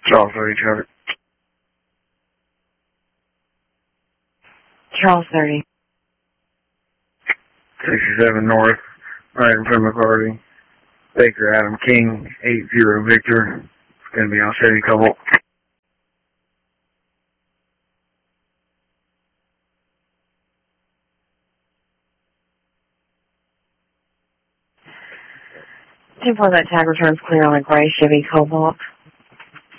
Charles 30 traffic. Charles 30. 67 north, right in front of McCarty. Baker Adam King, 80 Victor. It's going to be on Chevy Cobalt. That tag returns clear on a gray Chevy Cobalt.